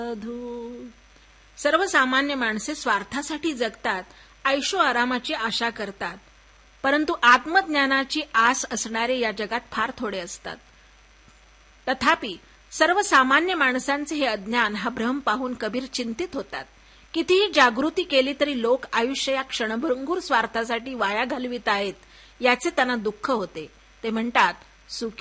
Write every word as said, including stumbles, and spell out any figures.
सर्वसामान्य माणसे स्वार्थासाठी जगतात, आयशो आरामाची आशा करतात, परंतु आत्मज्ञानाची आस असणारे या जगात फार थोडे असतात. तथापि सर्वसामान्य माणसांचे हे अज्ञान, हा भ्रम पाहून कबीर चिंतित होतात. कितीही जागृती केली तरी लोक आयुष्य या क्षणभंगूर स्वार्थासाठी वाया घालवित आहेत, याचे त्यांना दुःख होते. ते म्हणतात, सुखी